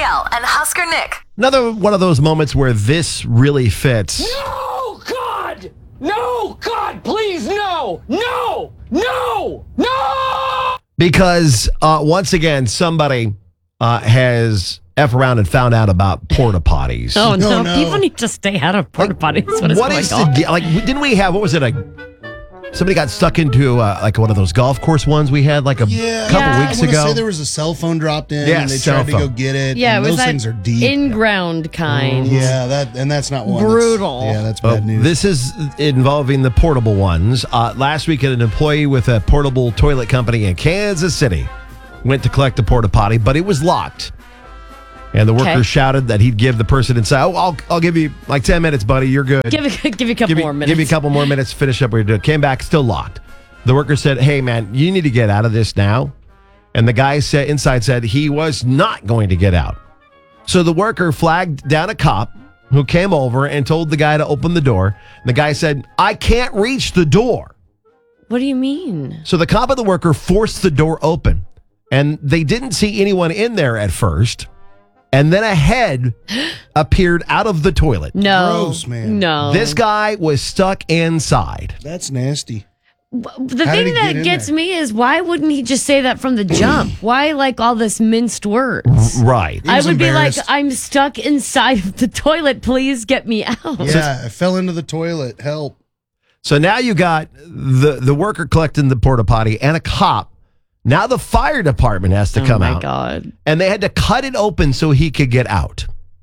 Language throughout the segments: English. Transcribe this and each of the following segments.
Coriel and Husker Nick. Another one of those moments where this really fits. No, God! No, God, please, no! No! No! No! Because once again, somebody has F around and found out about porta potties. Oh, no. People need to stay out of porta potties. What is going on? Didn't we have, what was it, somebody got stuck into one of those golf course ones we had like a couple weeks ago? I want to say there was a cell phone dropped in and they tried to go get it. Yeah, and it was those things are deep. in-ground kind. Yeah, that's not one. Brutal. That's bad news. This is involving the portable ones. Last week, an employee with a portable toilet company in Kansas City went to collect a porta potty, but it was locked. And the worker shouted that he'd give the person inside, I'll give you like 10 minutes, buddy. You're good. Give you a couple more minutes. Give you a couple more minutes to finish up what you're doing. Came back, still locked. The worker said, hey, man, you need to get out of this now. And the guy inside said he was not going to get out. So the worker flagged down a cop who came over and told the guy to open the door. And the guy said, I can't reach the door. What do you mean? So the cop and the worker forced the door open. And they didn't see anyone in there at first. And then a head appeared out of the toilet. No. Gross, man. No. This guy was stuck inside. That's nasty. The thing that gets me is why wouldn't he just say that from the jump? Why all this minced words? Right. I would be like, I'm stuck inside of the toilet. Please get me out. Yeah, I fell into the toilet. Help. So now you got the worker collecting the porta potty and a cop. Now the fire department has to come out. Oh, my God. And they had to cut it open so he could get out.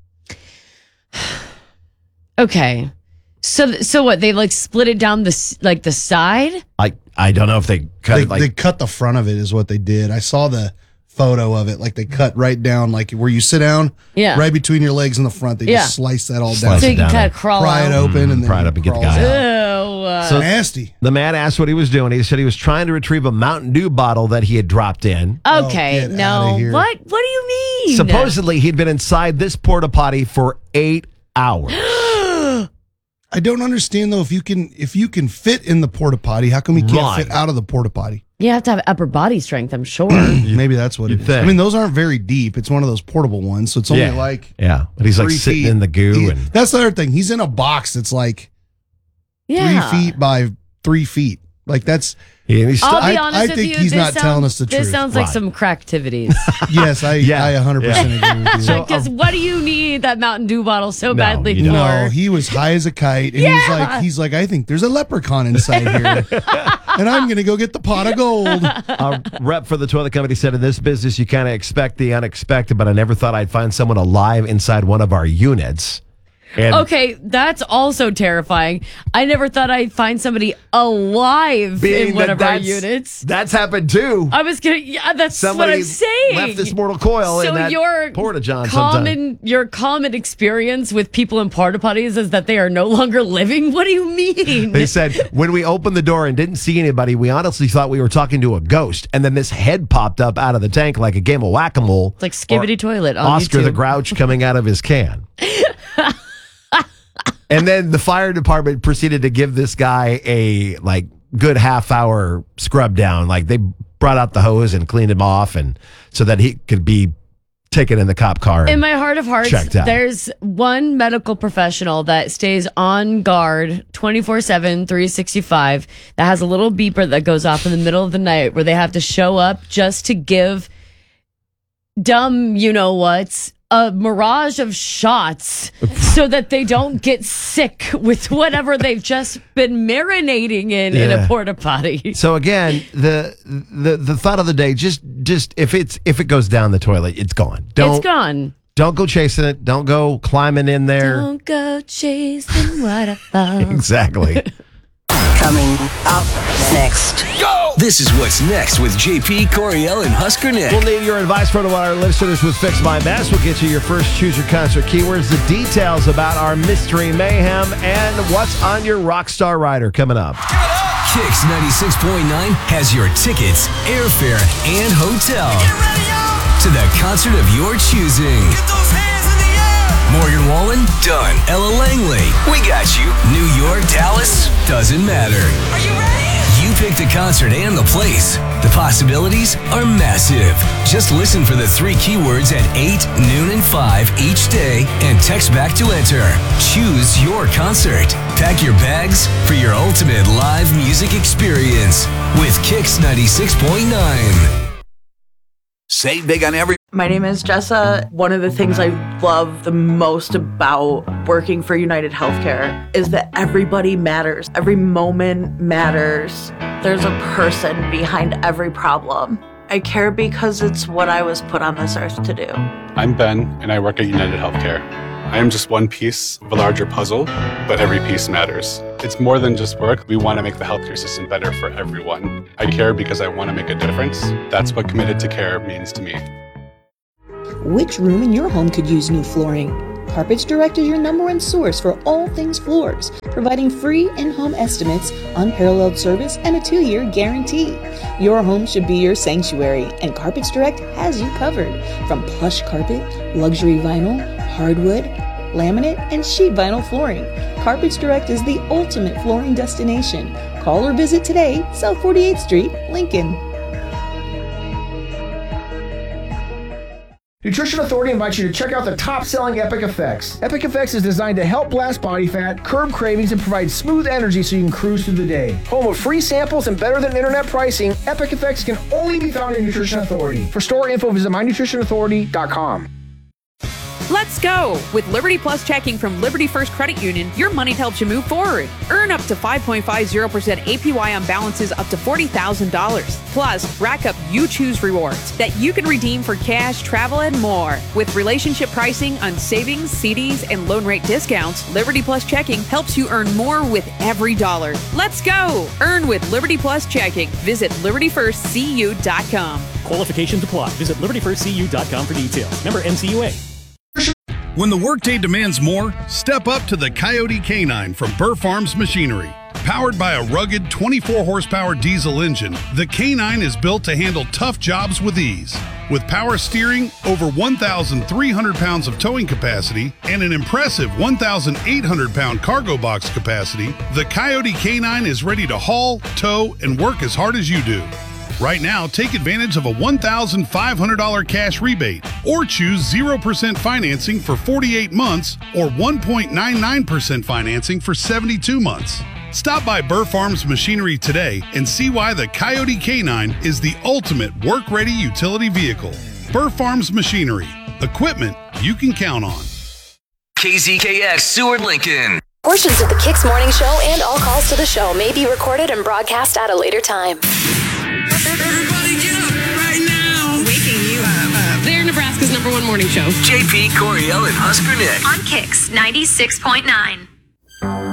Okay. So what? They split it down the side? I don't know if they cut it They cut the front of it is what they did. I saw the photo of it. They cut right down, where you sit down, right between your legs in the front. They just slice that all down. So you can kind of crawl pry out. it open and then pry it up and get the guy out. So nasty. The man asked what he was doing. He said he was trying to retrieve a Mountain Dew bottle that he had dropped in. Okay, get no. outta here. What do you mean? Supposedly, he'd been inside this porta potty for 8 hours. I don't understand though if you can fit in the porta potty, how come you can't fit out of the porta potty? You have to have upper body strength, I'm sure. Maybe that's what it is. think. I mean, those aren't very deep. It's one of those portable ones, so it's only but he's 3 sitting feet. in the goo. And That's the other thing. He's in a box that's 3 feet by 3 feet. That's. he's I'll stuck. be honest I with think you, he's this not telling us the This truth. sounds like some crack activities. Yes, I 100% agree with you. Because what do you need that Mountain Dew bottle so badly you for? don't. No, he was high as a kite, and he's like, I think there's a leprechaun inside here, and I'm gonna go get the pot of gold. A rep for the toilet company said, in this business, you kind of expect the unexpected, but I never thought I'd find someone alive inside one of our units. And Okay, that's also terrifying. I never thought I'd find somebody alive in one of our units. That's happened too. I was gonna. Yeah, that's Somebody what I'm saying. left this mortal coil in that porta-john sometime. Your common experience with people in porta potties is that they are no longer living. What do you mean? They said, when we opened the door and didn't see anybody, we honestly thought we were talking to a ghost. And then this head popped up out of the tank like a game of whack-a-mole. It's like Skibbity Toilet on Oscar YouTube. the Grouch coming out of his can. And then the fire department proceeded to give this guy a good half-hour scrub down. They brought out the hose and cleaned him off, and so that he could be taken in the cop car. In my heart of hearts, there's one medical professional that stays on guard 24/7, 365 that has a little beeper that goes off in the middle of the night where they have to show up just to give dumb you-know-whats a mirage of shots so that they don't get sick with whatever they've just been marinating in a porta potty. So again, the thought of the day, just if it goes down the toilet, it's gone. It's gone. Don't go chasing it. Don't go climbing in there. Don't go chasing waterfalls. Exactly. Coming up next. Go! This is What's Next with JP, Coriel, and Husker Nick. We'll need your advice from one of our listeners with Fix My Mess. We'll get you your first Choose Your Concert keywords, the details about our Mystery Mayhem, and what's on your Rockstar Rider coming up. Kicks 96.9 has your tickets, airfare, and hotel to the concert of your choosing. Get those hands in the air! Morgan Wallen? Done. Ella Langley? We got you. New York, Dallas? Doesn't matter. Are you ready? You pick the concert and the place. The possibilities are massive. Just listen for the 3 keywords at 8, noon, and 5 each day and text back to enter. Choose your concert. Pack your bags for your ultimate live music experience with Kicks 96.9. Save big on every. My name is Jessa. One of the things I love the most about working for United Healthcare is that everybody matters. Every moment matters. There's a person behind every problem. I care because it's what I was put on this earth to do. I'm Ben, and I work at United Healthcare. I am just one piece of a larger puzzle, but every piece matters. It's more than just work. We want to make the healthcare system better for everyone. I care because I want to make a difference. That's what committed to care means to me. Which room in your home could use new flooring? Carpets Direct is your #1 source for all things floors, providing free in-home estimates, unparalleled service, and a 2-year guarantee. Your home should be your sanctuary, and Carpets Direct has you covered. From plush carpet, luxury vinyl, hardwood, laminate, and sheet vinyl flooring, Carpets Direct is the ultimate flooring destination. Call or visit today, South 48th Street, Lincoln. Nutrition Authority invites you to check out the top-selling Epic Effects. Epic Effects is designed to help blast body fat, curb cravings, and provide smooth energy so you can cruise through the day. Home of free samples and better than internet pricing, Epic Effects can only be found in Nutrition Authority. For store info, visit mynutritionauthority.com. Let's go! With Liberty Plus checking from Liberty First Credit Union, your money helps you move forward. Earn up to 5.50% APY on balances up to $40,000. Plus, rack up You Choose rewards that you can redeem for cash, travel, and more. With relationship pricing on savings, CDs, and loan rate discounts, Liberty Plus checking helps you earn more with every dollar. Let's go! Earn with Liberty Plus checking. Visit LibertyFirstCU.com. Qualifications apply. Visit LibertyFirstCU.com for details. Member NCUA. When the workday demands more, step up to the Coyote K9 from Burr Farms Machinery. Powered by a rugged 24-horsepower diesel engine, the K9 is built to handle tough jobs with ease. With power steering, over 1,300 pounds of towing capacity, and an impressive 1,800-pound cargo box capacity, the Coyote K9 is ready to haul, tow, and work as hard as you do. Right now, take advantage of a $1,500 cash rebate or choose 0% financing for 48 months or 1.99% financing for 72 months. Stop by Burr Farms Machinery today and see why the Coyote K9 is the ultimate work-ready utility vehicle. Burr Farms Machinery. Equipment you can count on. KZKX Seward Lincoln. Portions of the Kicks Morning Show and all calls to the show may be recorded and broadcast at a later time. Everybody get up right now. Waking you up. They're Nebraska's #1 morning show. JP, Coriel, and Husker Nick. On Kicks 96.9.